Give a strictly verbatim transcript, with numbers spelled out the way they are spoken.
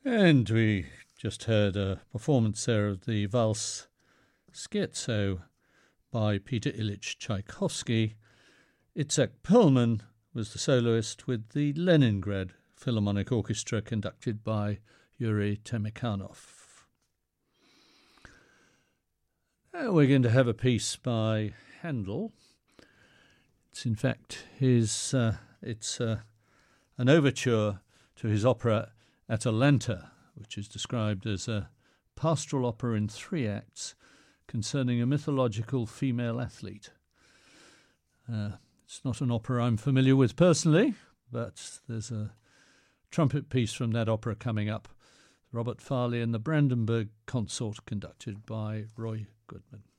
And we just heard a performance there of the Valse Scherzo by Peter Ilyich Tchaikovsky. Itzhak Perlman was the soloist with the Leningrad Philharmonic Orchestra conducted by Yuri Temikhanov. Now we're going to have a piece by Handel. It's in fact his, uh, it's uh, an overture to his opera Atalanta, which is described as a pastoral opera in three acts concerning a mythological female athlete. Uh, it's not an opera I'm familiar with personally, but there's a trumpet piece from that opera coming up, Robert Farley and the Brandenburg Consort, conducted by Roy Goodman.